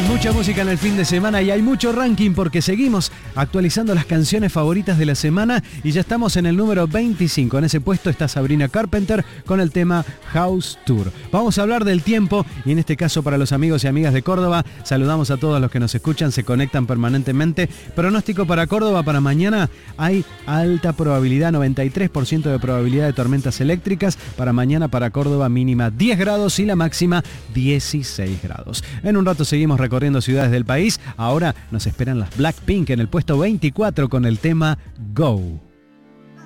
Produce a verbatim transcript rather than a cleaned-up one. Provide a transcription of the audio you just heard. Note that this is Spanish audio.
Mucha música en el fin de semana y hay mucho ranking porque seguimos actualizando las canciones favoritas de la semana y ya estamos en el número veinticinco. En ese puesto está Sabrina Carpenter con el tema House Tour. Vamos a hablar del tiempo y en este caso para los amigos y amigas de Córdoba, saludamos a todos los que nos escuchan, se conectan permanentemente. Pronóstico para Córdoba para mañana, hay alta probabilidad, noventa y tres por ciento de probabilidad de tormentas eléctricas. Para mañana para Córdoba mínima diez grados y la máxima dieciséis grados. En un rato seguimos recorriendo ciudades del país. Ahora nos esperan las Blackpink en el puesto veinticuatro con el tema Go.